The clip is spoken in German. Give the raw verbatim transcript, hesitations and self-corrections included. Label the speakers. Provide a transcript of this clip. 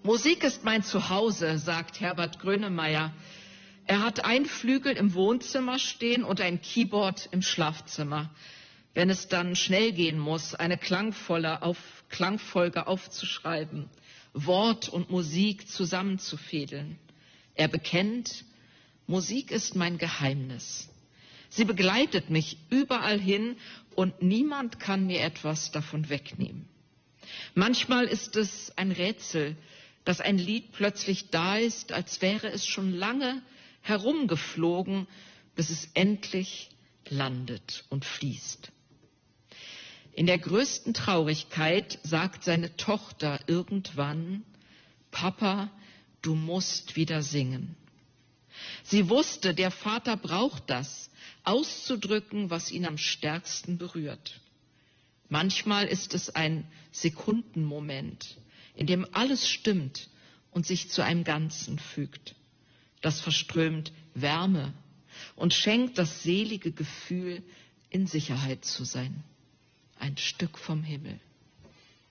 Speaker 1: Musik ist mein Zuhause, sagt Herbert Grönemeyer. Er hat einen Flügel im Wohnzimmer stehen und ein Keyboard im Schlafzimmer. Wenn es dann schnell gehen muss, eine klangvolle auf, Klangfolge aufzuschreiben, Wort und Musik zusammenzufädeln. Er bekennt, Musik ist mein Geheimnis. Sie begleitet mich überall hin und niemand kann mir etwas davon wegnehmen. Manchmal ist es ein Rätsel, dass ein Lied plötzlich da ist, als wäre es schon lange herumgeflogen, bis es endlich landet und fließt. In der größten Traurigkeit sagt seine Tochter irgendwann, Papa, du musst wieder singen. Sie wusste, der Vater braucht das, auszudrücken, was ihn am stärksten berührt. Manchmal ist es ein Sekundenmoment, in dem alles stimmt und sich zu einem Ganzen fügt. Das verströmt Wärme und schenkt das selige Gefühl, in Sicherheit zu sein. Ein Stück vom Himmel.